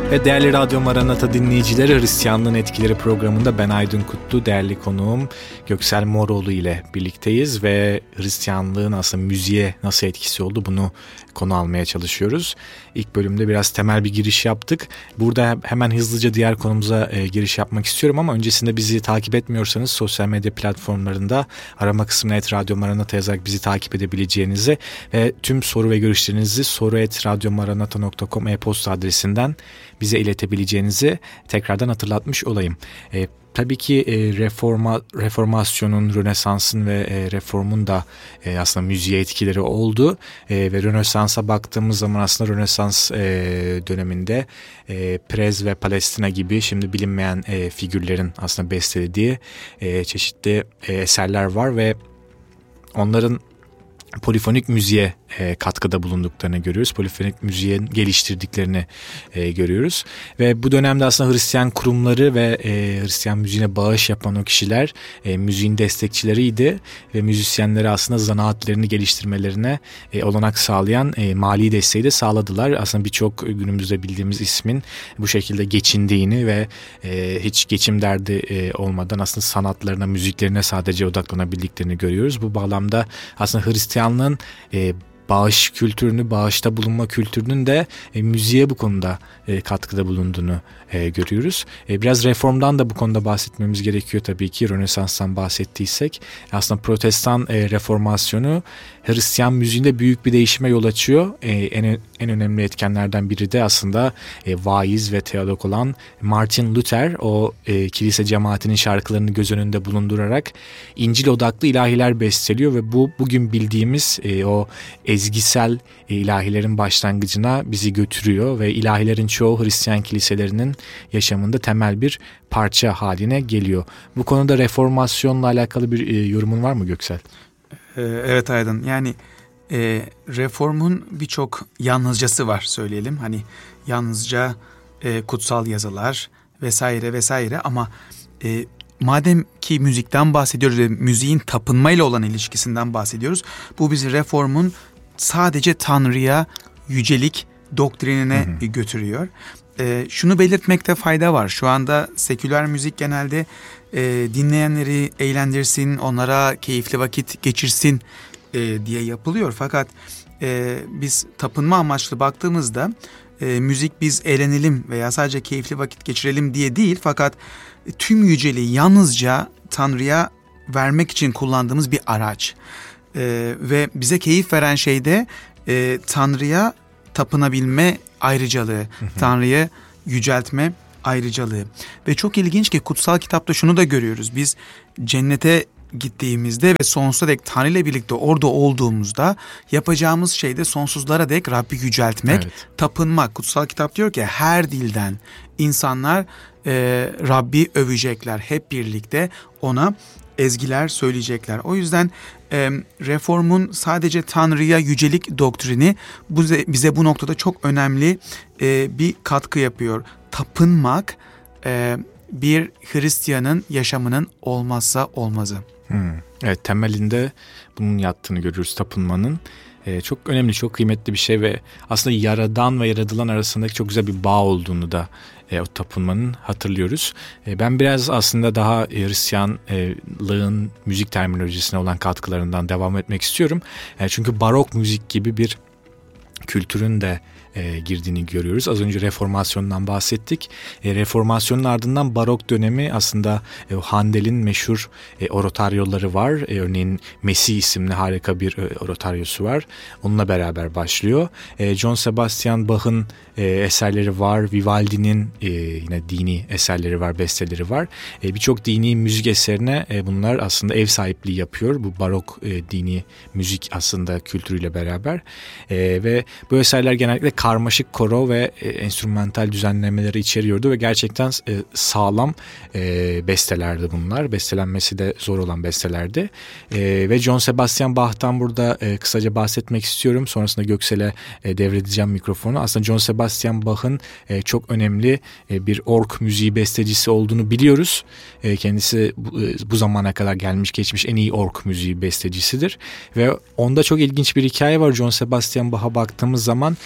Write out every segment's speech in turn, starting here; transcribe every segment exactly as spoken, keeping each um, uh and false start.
Ve değerli Radyo Maranata dinleyicileri, Hristiyanlığın Etkileri programında ben Aydın Kutlu, değerli konuğum Göksel Moroğlu ile birlikteyiz ve Hristiyanlığın aslında müziğe nasıl etkisi oldu bunu konu almaya çalışıyoruz. İlk bölümde biraz temel bir giriş yaptık. Burada hemen hızlıca diğer konumuza e, giriş yapmak istiyorum ama öncesinde bizi takip etmiyorsanız sosyal medya platformlarında arama kısmına et Radyo Maranata yazarak bizi takip edebileceğinizi ve tüm soru ve görüşlerinizi soru et radyomaranata nokta com e-posta adresinden bize iletebileceğinizi tekrardan hatırlatmış olayım. E, tabii ki e, reforma, reformasyonun, Rönesans'ın ve e, reformun da e, aslında müziğe etkileri oldu. E, ve Rönesans'a baktığımız zaman aslında Rönesans e, döneminde e, Prez ve Palestina gibi şimdi bilinmeyen e, figürlerin aslında bestelediği e, çeşitli e, eserler var ve onların polifonik müziğe e, katkıda bulunduklarını görüyoruz. Polifonik müziğe geliştirdiklerini e, görüyoruz. Ve bu dönemde aslında Hristiyan kurumları ve e, Hristiyan müziğine bağış yapan o kişiler e, müziğin destekçileriydi. Ve müzisyenlere aslında zanaatlerini geliştirmelerine e, olanak sağlayan e, mali desteği de sağladılar. Aslında birçok günümüzde bildiğimiz ismin bu şekilde geçindiğini ve e, hiç geçim derdi e, olmadan aslında sanatlarına, müziklerine sadece odaklanabildiklerini görüyoruz. Bu bağlamda aslında Hristiyanlığın e, bağış kültürünü, bağışta bulunma kültürünün de e, müziğe bu konuda e, katkıda bulunduğunu e, görüyoruz. E, biraz reformdan da bu konuda bahsetmemiz gerekiyor tabii ki. Rönesans'tan bahsettiysek aslında Protestan e, reformasyonu Hristiyan müziğinde büyük bir değişime yol açıyor. E, en en önemli etkenlerden biri de aslında e, vaiz ve teolog olan Martin Luther. O e, kilise cemaatinin şarkılarını göz önünde bulundurarak İncil odaklı ilahiler besteliyor ve bu bugün bildiğimiz e, o ezgisel e, ilahilerin başlangıcına bizi götürüyor ve ilahilerin çoğu Hristiyan kiliselerinin yaşamında temel bir parça haline geliyor. Bu konuda reformasyonla alakalı bir e, yorumun var mı Göksel? Evet Aydın, yani e, reformun birçok yalnızcası var söyleyelim. Hani yalnızca e, kutsal yazılar vesaire vesaire ama e, madem ki müzikten bahsediyoruz ve müziğin tapınmayla olan ilişkisinden bahsediyoruz, bu bizi reformun sadece Tanrı'ya yücelik doktrinine hı hı. götürüyor. E, şunu belirtmekte fayda var. Şu anda seküler müzik genelde e, dinleyenleri eğlendirsin, onlara keyifli vakit geçirsin e, diye yapılıyor. Fakat e, biz tapınma amaçlı baktığımızda e, müzik biz eğlenelim veya sadece keyifli vakit geçirelim diye değil, fakat tüm yüceliği yalnızca Tanrı'ya vermek için kullandığımız bir araç. E, ve bize keyif veren şey de e, Tanrı'ya tapınabilme ayrıcalığı, hı hı. Tanrı'yı yüceltme ayrıcalığı. Ve çok ilginç ki kutsal kitapta şunu da görüyoruz. Biz cennete gittiğimizde ve sonsuza dek Tanrı ile birlikte orada olduğumuzda yapacağımız şey de sonsuzlara dek Rabbi yüceltmek, evet. tapınmak. Kutsal kitap diyor ki her dilden insanlar e, Rabbi övecekler. Hep birlikte ona ezgiler söyleyecekler. O yüzden e, reformun sadece Tanrı'ya yücelik doktrini bu, bize bu noktada çok önemli e, bir katkı yapıyor. Tapınmak e, bir Hristiyanın yaşamının olmazsa olmazı. Hmm. Evet, temelinde bunun yattığını görüyoruz, tapınmanın. Ee, çok önemli, çok kıymetli bir şey ve aslında yaradan ve yaratılan arasındaki çok güzel bir bağ olduğunu da e, o tapınmanın hatırlıyoruz. E, ben biraz aslında daha Hristiyanlığın müzik terminolojisine olan katkılarından devam etmek istiyorum. E, çünkü barok müzik gibi bir kültürün de e, girdiğini görüyoruz. Az önce reformasyondan bahsettik. E, reformasyonun ardından barok dönemi aslında e, Handel'in meşhur e, oratoryoları var. E, örneğin Mesih isimli harika bir e, oratoryosu var. Onunla beraber başlıyor. E, John Sebastian Bach'ın e, eserleri var. Vivaldi'nin e, yine dini eserleri var, besteleri var. E, Birçok dini müzik eserine e, bunlar aslında ev sahipliği yapıyor. Bu barok e, dini müzik aslında kültürüyle beraber. E, ve bu eserler genellikle karmaşık koro ve e, enstrümantal düzenlemeleri içeriyordu ve gerçekten e, sağlam e, bestelerdi bunlar. Bestelenmesi de zor olan bestelerdi. E, ve John Sebastian Bach'tan burada e, kısaca bahsetmek istiyorum. Sonrasında Göksel'e e, devredeceğim mikrofonu. Aslında John Sebastian Bach'ın e, çok önemli e, bir ork müziği bestecisi olduğunu biliyoruz. E, kendisi bu, e, bu zamana kadar gelmiş geçmiş en iyi ork müziği bestecisidir. Ve onda çok ilginç bir hikaye var. John Sebastian Bach'a baktığımız zaman e,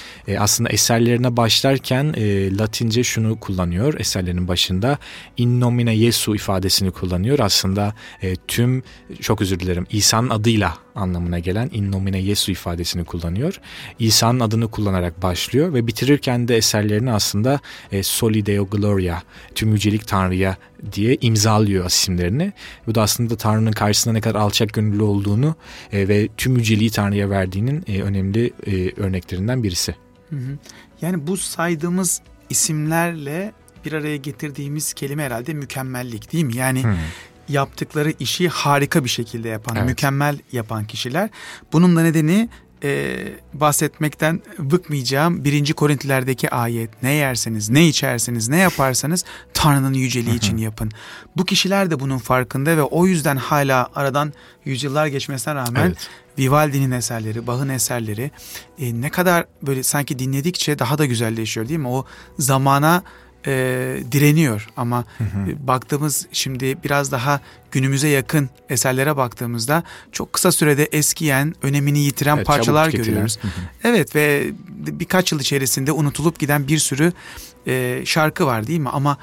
aslında eserlerine başlarken e, Latince şunu kullanıyor eserlerinin başında. In nomine Jesu ifadesini kullanıyor. Aslında e, tüm, çok özür dilerim, İsa'nın adıyla anlamına gelen in nomine Jesu ifadesini kullanıyor. İsa'nın adını kullanarak başlıyor ve bitirirken de eserlerini aslında e, Soli Deo Gloria, tüm yücelik Tanrı'ya diye imzalıyor isimlerini. Bu da aslında Tanrı'nın karşısında ne kadar alçak gönüllü olduğunu e, ve tüm yüceliği Tanrı'ya verdiğinin e, önemli e, örneklerinden birisi. Hı hı. Yani bu saydığımız isimlerle bir araya getirdiğimiz kelime herhalde mükemmellik, değil mi? Yani hı. yaptıkları işi harika bir şekilde yapan, evet. mükemmel yapan kişiler. Bunun da nedeni e, bahsetmekten bıkmayacağım birinci Korintilerdeki ayet. Ne yerseniz, ne içerseniz, ne yaparsanız Tanrı'nın yüceliği için yapın. Bu kişiler de bunun farkında ve o yüzden hala aradan yüzyıllar geçmesine rağmen evet. Vivaldi'nin eserleri, Bach'ın eserleri e, ne kadar böyle sanki dinledikçe daha da güzelleşiyor, değil mi? O zamana E, direniyor ama hı hı. E, baktığımız şimdi biraz daha günümüze yakın eserlere baktığımızda çok kısa sürede eskiyen, önemini yitiren evet, parçalar görüyoruz. Hı hı. Evet ve birkaç yıl içerisinde unutulup giden bir sürü e, şarkı var, değil mi? Ama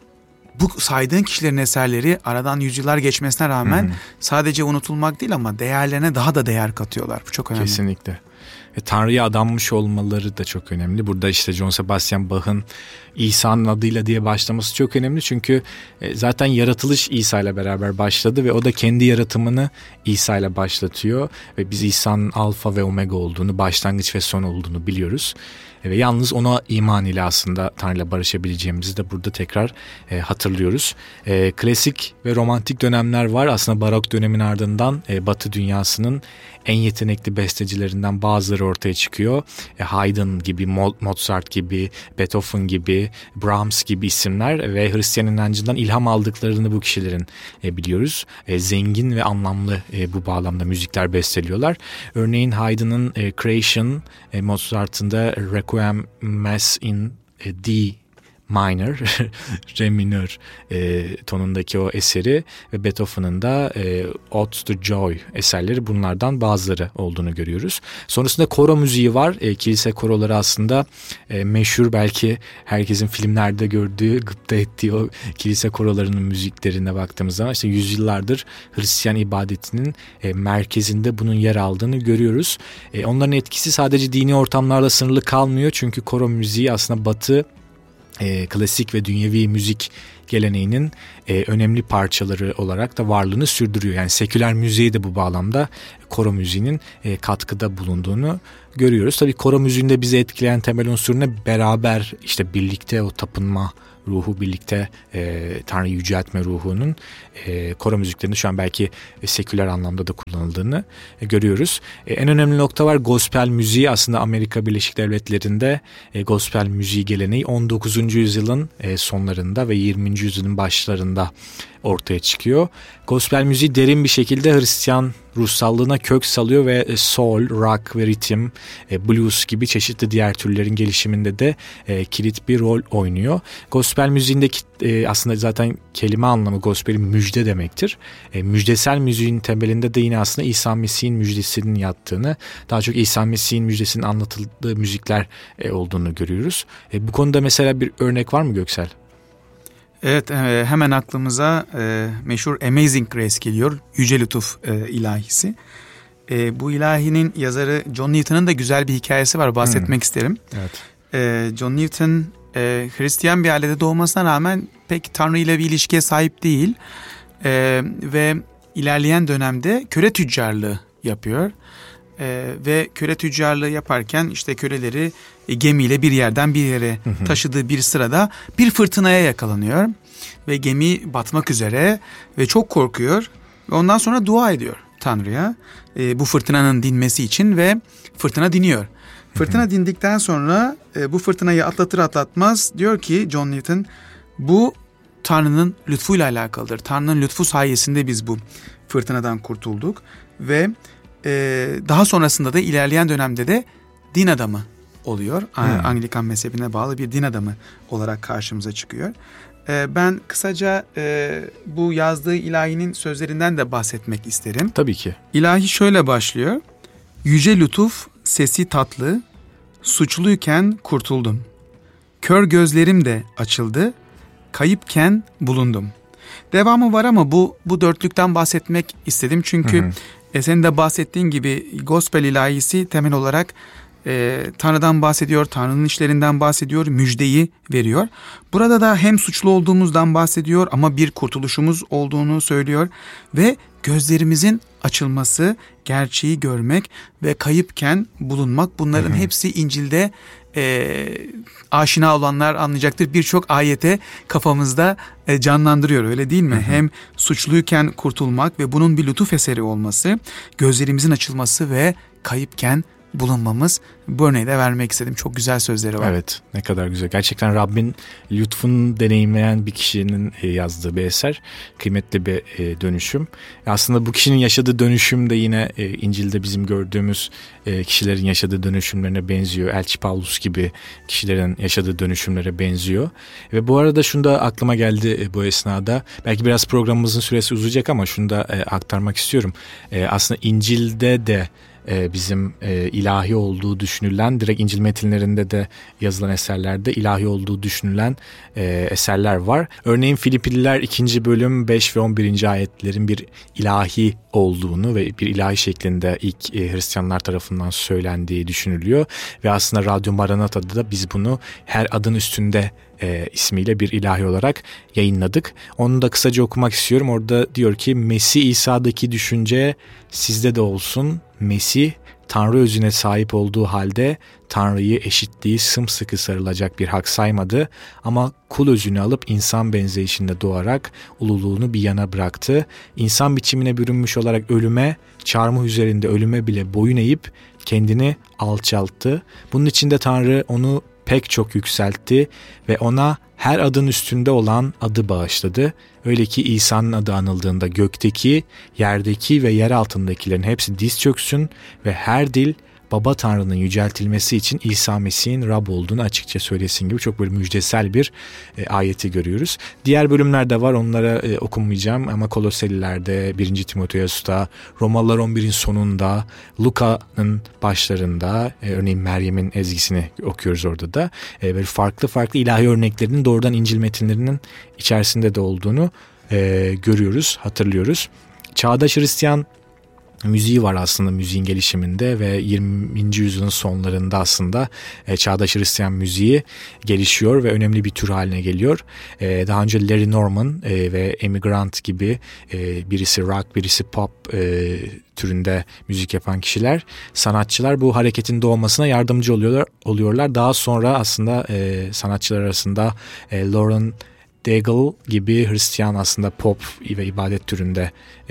bu saydığın kişilerin eserleri aradan yüzyıllar geçmesine rağmen hı hı. sadece unutulmak değil ama değerlerine daha da değer katıyorlar. Bu çok önemli. Kesinlikle. Ve Tanrı'ya adanmış olmaları da çok önemli. Burada işte John Sebastian Bach'ın İsa'nın adıyla diye başlaması çok önemli. Çünkü zaten yaratılış İsa ile beraber başladı ve o da kendi yaratımını İsa ile başlatıyor. Ve biz İsa'nın alfa ve omega olduğunu, başlangıç ve son olduğunu biliyoruz. Ve yalnız ona iman ile aslında Tanrı'yla barışabileceğimizi de burada tekrar e, hatırlıyoruz. E, klasik ve romantik dönemler var. Aslında barok dönemin ardından e, Batı dünyasının en yetenekli bestecilerinden bazıları ortaya çıkıyor. E, Haydn gibi, Mozart gibi, Beethoven gibi, Brahms gibi isimler ve Hristiyan inancından ilham aldıklarını bu kişilerin e, biliyoruz. E, zengin ve anlamlı e, bu bağlamda müzikler besteliyorlar. Örneğin Haydn'ın e, Creation, e, Mozart'ın da Requiem Mass in D minor, re minör e, tonundaki o eseri ve Beethoven'ın da e, Ode to Joy eserleri bunlardan bazıları olduğunu görüyoruz. Sonrasında koro müziği var. E, kilise koroları aslında e, meşhur, belki herkesin filmlerde gördüğü, gıpta ettiği o kilise korolarının müziklerine baktığımız zaman işte yüzyıllardır Hristiyan ibadetinin e, merkezinde bunun yer aldığını görüyoruz. E, onların etkisi sadece dini ortamlarda sınırlı kalmıyor. Çünkü koro müziği aslında Batı E, klasik ve dünyevi müzik geleneğinin e, önemli parçaları olarak da varlığını sürdürüyor. Yani seküler müziğe de bu bağlamda koro müziğinin e, katkıda bulunduğunu görüyoruz. Tabii koro müziğinde bizi etkileyen temel unsuruna beraber işte birlikte o tapınma ruhu, birlikte e, Tanrı'yı yüceltme ruhunun e, koro müziklerinde şu an belki e, seküler anlamda da kullanıldığını e, görüyoruz. E, en önemli nokta var, gospel müziği. Aslında Amerika Birleşik Devletleri'nde e, gospel müziği geleneği on dokuzuncu yüzyılın e, sonlarında ve yirminci yüzyılın başlarında ortaya çıkıyor. Gospel müziği derin bir şekilde Hristiyan ruhsallığına kök salıyor ve soul, rock ve ritim, blues gibi çeşitli diğer türlerin gelişiminde de e, kilit bir rol oynuyor. Gospel müziğindeki e, aslında zaten kelime anlamı gospelin müjde demektir. E, müjdesel müziğin temelinde de yine aslında İsa Mesih'in müjdesinin yattığını, daha çok İsa Mesih'in müjdesinin anlatıldığı müzikler e, olduğunu görüyoruz. E, bu konuda mesela bir örnek var mı Göksel? Evet, e, hemen aklımıza e, meşhur Amazing Grace geliyor. Yüce Lütuf e, ilahisi. E, bu ilahinin yazarı John Newton'un da güzel bir hikayesi var, bahsetmek hmm. isterim. Evet. E, John Newton e, Hristiyan bir ailede doğmasına rağmen pek Tanrı ile bir ilişkiye sahip değil. E, ve ilerleyen dönemde köle tüccarlığı yapıyor. Ee, ve köle tüccarlığı yaparken işte köleleri e, gemiyle bir yerden bir yere hı hı. taşıdığı bir sırada bir fırtınaya yakalanıyor ve gemi batmak üzere ve çok korkuyor ve ondan sonra dua ediyor Tanrı'ya e, bu fırtınanın dinmesi için ve fırtına diniyor. Fırtına hı hı. dindikten sonra e, bu fırtınayı atlatır atlatmaz diyor ki John Newton, bu Tanrı'nın lütfuyla alakalıdır. Tanrı'nın lütfu sayesinde biz bu fırtınadan kurtulduk ve Ee, daha sonrasında da ilerleyen dönemde de din adamı oluyor. Hmm. Anglikan mezhebine bağlı bir din adamı olarak karşımıza çıkıyor. Ee, ben kısaca e, bu yazdığı ilahinin sözlerinden de bahsetmek isterim. Tabii ki. İlahi şöyle başlıyor. Yüce lütuf, sesi tatlı, suçluyken kurtuldum. Kör gözlerim de açıldı, kayıpken bulundum. Devamı var ama bu bu dörtlükten bahsetmek istedim. Çünkü hı hı. E, senin de bahsettiğin gibi gospel ilahisi temel olarak e, Tanrı'dan bahsediyor, Tanrı'nın işlerinden bahsediyor, müjdeyi veriyor. Burada da hem suçlu olduğumuzdan bahsediyor ama bir kurtuluşumuz olduğunu söylüyor. Ve gözlerimizin açılması, gerçeği görmek ve kayıpken bulunmak, bunların hı hı. hepsi İncil'de e, aşina olanlar anlayacaktır. Birçok ayete kafamızda e, canlandırıyor, öyle değil mi? Hı hı. Hem suçluyken kurtulmak ve bunun bir lütuf eseri olması, gözlerimizin açılması ve kayıpken bulunmamız. Bu örneği de vermek istedim. Çok güzel sözleri var. Evet, ne kadar güzel. Gerçekten Rabbin lütfunu deneyimleyen bir kişinin yazdığı bir eser. Kıymetli bir dönüşüm. Aslında bu kişinin yaşadığı dönüşüm de yine İncil'de bizim gördüğümüz kişilerin yaşadığı dönüşümlerine benziyor. Elçi Pavlus gibi kişilerin yaşadığı dönüşümlere benziyor. Ve bu arada şunu da aklıma geldi bu esnada. Belki biraz programımızın süresi uzayacak ama şunu da aktarmak istiyorum. Aslında İncil'de de bizim e, ilahi olduğu düşünülen, direkt İncil metinlerinde de yazılan eserlerde ilahi olduğu düşünülen e, eserler var. Örneğin Filipliler ikinci bölüm beş ve on birinci ayetlerin bir ilahi olduğunu ve bir ilahi şeklinde ilk e, Hristiyanlar tarafından söylendiği düşünülüyor. Ve aslında Radyo Maranata'da da biz bunu her adın üstünde E, ismiyle bir ilahi olarak yayınladık. Onu da kısaca okumak istiyorum. Orada diyor ki, Mesih İsa'daki düşünce sizde de olsun. Mesih Tanrı özüne sahip olduğu halde Tanrı'yı eşitliği sımsıkı sarılacak bir hak saymadı ama kul özünü alıp insan benzeyişinde doğarak ululuğunu bir yana bıraktı. İnsan biçimine bürünmüş olarak ölüme, çarmıh üzerinde ölüme bile boyun eğip kendini alçalttı. Bunun için de Tanrı onu pek çok yükseltti ve ona her adın üstünde olan adı bağışladı. Öyle ki İsa'nın adı anıldığında gökteki, yerdeki ve yer altındakilerin hepsi diz çöksün ve her dil Baba Tanrı'nın yüceltilmesi için İsa Mesih'in Rab olduğunu açıkça söylesin gibi çok böyle müjdesel bir e, ayeti görüyoruz. Diğer bölümler de var, onlara e, okunmayacağım ama Koloseliler'de, birinci Timoteos'ta, Romalılar on birin sonunda, Luka'nın başlarında, e, örneğin Meryem'in ezgisini okuyoruz orada da. E, böyle farklı farklı ilahi örneklerinin doğrudan İncil metinlerinin içerisinde de olduğunu e, görüyoruz, hatırlıyoruz. Çağdaş Hristiyan müziği var aslında müziğin gelişiminde ve yirminci yüzyılın sonlarında aslında e, çağdaş Hristiyan müziği gelişiyor ve önemli bir tür haline geliyor. E, daha önce Larry Norman e, ve Amy Grant gibi e, birisi rock, birisi pop e, türünde müzik yapan kişiler, sanatçılar bu hareketin doğmasına yardımcı oluyorlar. oluyorlar. Daha sonra aslında e, sanatçılar arasında e, Lauren Daigle gibi Hristiyan aslında pop ve ibadet türünde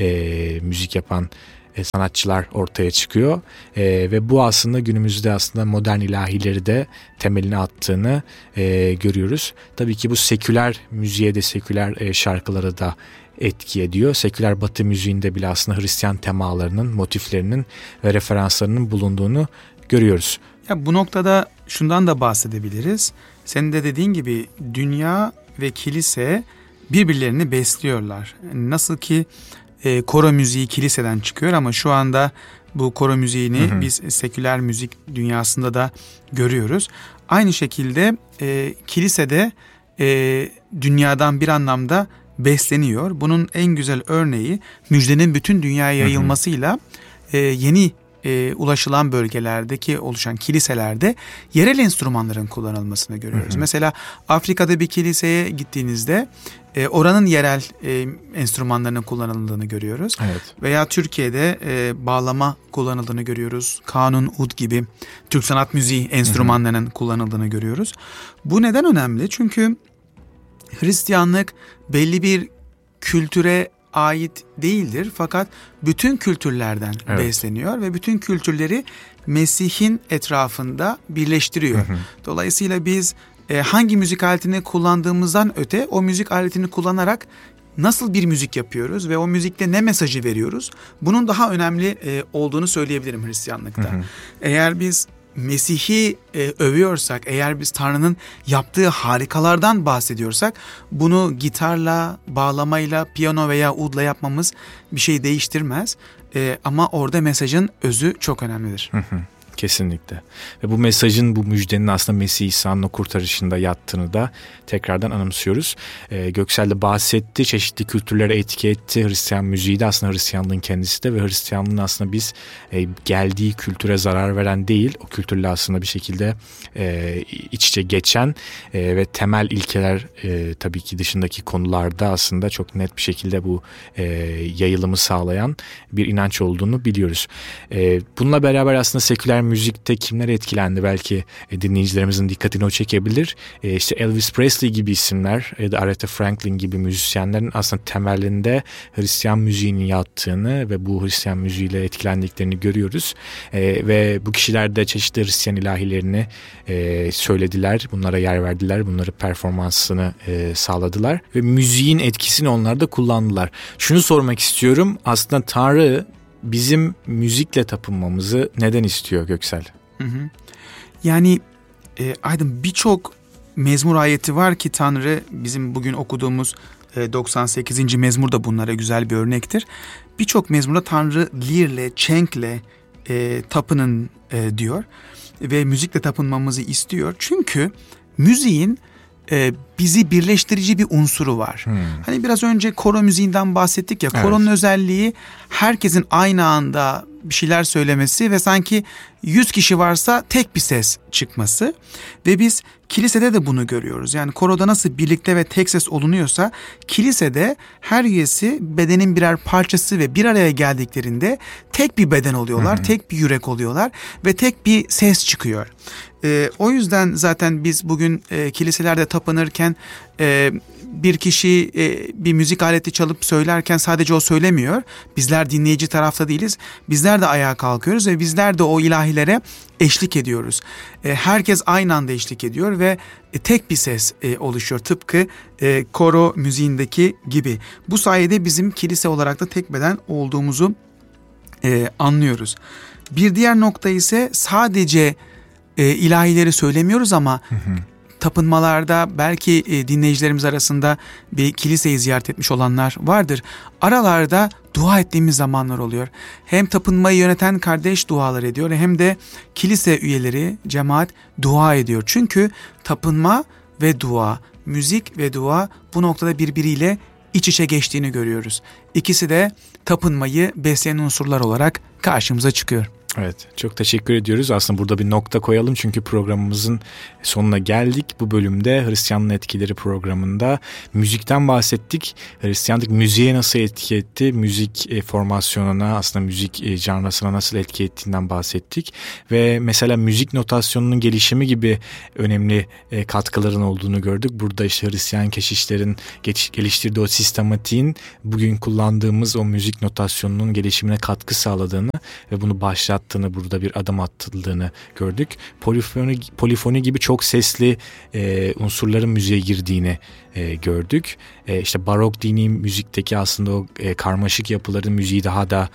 e, müzik yapan sanatçılar ortaya çıkıyor e, ve bu aslında günümüzde aslında modern ilahileri de temelini attığını e, görüyoruz. Tabii ki bu seküler müziğe de, seküler e, şarkılara da etki ediyor. Seküler Batı müziğinde bile aslında Hristiyan temalarının, motiflerinin ve referanslarının bulunduğunu görüyoruz. Ya bu noktada şundan da bahsedebiliriz. Senin de dediğin gibi dünya ve kilise birbirlerini besliyorlar. Nasıl ki E, koro müziği kiliseden çıkıyor ama şu anda bu koro müziğini hı hı. biz seküler müzik dünyasında da görüyoruz. Aynı şekilde e, kilisede e, dünyadan bir anlamda besleniyor. Bunun en güzel örneği müjdenin bütün dünyaya yayılmasıyla e, yeni e, ulaşılan bölgelerdeki oluşan kiliselerde yerel enstrümanların kullanılmasını görüyoruz. Hı hı. Mesela Afrika'da bir kiliseye gittiğinizde e, oranın yerel e, enstrümanlarının kullanıldığını görüyoruz. Evet. Veya Türkiye'de e, bağlama kullanıldığını görüyoruz. Kanun, ud gibi Türk sanat müziği enstrümanlarının hı hı. kullanıldığını görüyoruz. Bu neden önemli? Çünkü Hristiyanlık belli bir kültüre ait değildir fakat bütün kültürlerden evet. besleniyor ve bütün kültürleri Mesih'in etrafında birleştiriyor. Hı hı. Dolayısıyla biz e, hangi müzik aletini kullandığımızdan öte o müzik aletini kullanarak nasıl bir müzik yapıyoruz ve o müzikte ne mesajı veriyoruz? Bunun daha önemli e, olduğunu söyleyebilirim Hristiyanlıkta. Hı hı. Eğer biz Mesih'i e, övüyorsak, eğer biz Tanrı'nın yaptığı harikalardan bahsediyorsak bunu gitarla, bağlamayla, piyano veya udla yapmamız bir şey değiştirmez. E, ama orada mesajın özü çok önemlidir. Hı hı. Kesinlikle. Ve bu mesajın, bu müjdenin aslında Mesih İsa'nın o kurtarışında yattığını da tekrardan anımsıyoruz. Ee, Göksel de bahsetti, çeşitli kültürlere etki etti. Hristiyan müziği de aslında Hristiyanlığın kendisi de ve Hristiyanlığın aslında biz e, geldiği kültüre zarar veren değil, o kültürle aslında bir şekilde e, iç içe geçen e, ve temel ilkeler e, tabii ki dışındaki konularda aslında çok net bir şekilde bu e, yayılımı sağlayan bir inanç olduğunu biliyoruz. E, bununla beraber aslında seküler müzikte kimler etkilendi belki e, dinleyicilerimizin dikkatini o çekebilir. E, işte Elvis Presley gibi isimler ya da Aretha Franklin gibi müzisyenlerin aslında temelinde Hristiyan müziğinin yattığını ve bu Hristiyan müziğiyle etkilendiklerini görüyoruz. E, ve bu kişiler de çeşitli Hristiyan ilahilerini e, söylediler, bunlara yer verdiler, bunları performansını e, sağladılar ve müziğin etkisini onlar da kullandılar. Şunu sormak istiyorum, aslında Tanrı bizim müzikle tapınmamızı neden istiyor Göksel? Hı hı. Yani e, Aydın, birçok mezmur ayeti var ki Tanrı, bizim bugün okuduğumuz e, doksan sekizinci mezmur da bunlara güzel bir örnektir. Birçok mezmurda Tanrı lirle, çenkle e, tapının e, diyor ve müzikle tapınmamızı istiyor. Çünkü müziğin e, bizi birleştirici bir unsuru var. Hmm. Hani biraz önce koro müziğinden bahsettik ya, evet. Koronun özelliği herkesin aynı anda bir şeyler söylemesi ve sanki yüz kişi varsa tek bir ses çıkması ve biz kilisede de bunu görüyoruz. Yani koroda nasıl birlikte ve tek ses olunuyorsa kilisede her üyesi bedenin birer parçası ve bir araya geldiklerinde tek bir beden oluyorlar, hı hı. tek bir yürek oluyorlar ve tek bir ses çıkıyor. Ee, o yüzden zaten biz bugün e, kiliselerde tapınırken e, bir kişi e, bir müzik aleti çalıp söylerken sadece o söylemiyor. Bizler dinleyici tarafta değiliz. Bizler de ayağa kalkıyoruz ve bizler de o ilahilere eşlik ediyoruz. E, herkes aynı anda eşlik ediyor ve e, tek bir ses e, oluşuyor. Tıpkı e, koro müziğindeki gibi. Bu sayede bizim kilise olarak da tek beden olduğumuzu e, anlıyoruz. Bir diğer nokta ise sadece e, ilahileri söylemiyoruz ama hı hı. tapınmalarda belki e, dinleyicilerimiz arasında bir kiliseyi ziyaret etmiş olanlar vardır. Aralarda dua ettiğimiz zamanlar oluyor. Hem tapınmayı yöneten kardeş dualar ediyor hem de kilise üyeleri, cemaat dua ediyor. Çünkü tapınma ve dua, müzik ve dua bu noktada birbiriyle iç içe geçtiğini görüyoruz. İkisi de tapınmayı besleyen unsurlar olarak karşımıza çıkıyor. Evet, çok teşekkür ediyoruz. Aslında burada bir nokta koyalım çünkü programımızın sonuna geldik. Bu bölümde Hristiyanlığın Etkileri programında müzikten bahsettik. Hristiyanlık müziğe nasıl etki etti? Müzik e, formasyonuna, aslında müzik e, janrasına nasıl etki ettiğinden bahsettik. Ve mesela müzik notasyonunun gelişimi gibi önemli e, katkıların olduğunu gördük. Burada işte Hristiyan keşişlerin geç, geliştirdiği o sistematiğin bugün kullandığımız o müzik notasyonunun gelişimine katkı sağladığını ve bunu başlattığını, burada bir adım atıldığını gördük. Polifoni, polifoni gibi çok sesli e, unsurların müziğe girdiğini e, gördük. E, işte barok dini müzikteki aslında o e, karmaşık yapıların müziği daha da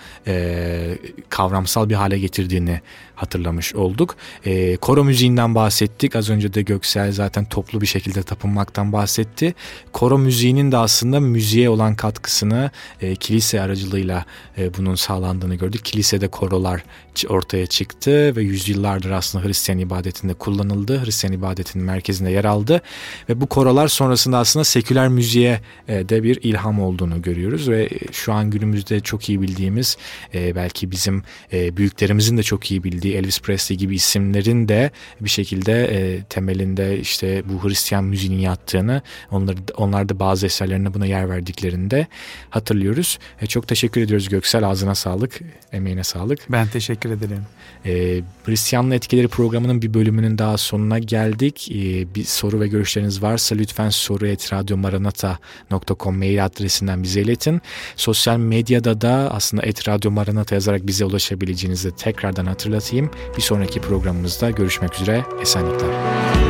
e, kavramsal bir hale getirdiğini hatırlamış olduk. E, koro müziğinden bahsettik. Az önce de Göksel zaten toplu bir şekilde tapınmaktan bahsetti. Koro müziğinin de aslında müziğe olan katkısını e, kilise aracılığıyla e, bunun sağlandığını gördük. Kilisede korolar ortaya çıktı ve yüzyıllardır aslında Hristiyan ibadetinde kullanıldı. Hristiyan ibadetinin merkezinde yer aldı ve bu korolar sonrasında aslında seküler müziğe de bir ilham olduğunu görüyoruz ve şu an günümüzde çok iyi bildiğimiz, belki bizim büyüklerimizin de çok iyi bildiği Elvis Presley gibi isimlerin de bir şekilde temelinde işte bu Hristiyan müziğinin yattığını, onlar, onlar da bazı eserlerine buna yer verdiklerini de hatırlıyoruz. Çok teşekkür ediyoruz Göksel, ağzına sağlık, emeğine sağlık. Ben teşekkür ederim. Ee, Hristiyanlığın Etkileri programının bir bölümünün daha sonuna geldik. Ee, bir soru ve görüşleriniz varsa lütfen soru et radyo maranata nokta com mail adresinden bize iletin. Sosyal medyada da aslında et radyo maranata yazarak bize ulaşabileceğinizi tekrardan hatırlatayım. Bir sonraki programımızda görüşmek üzere. Esenlikler.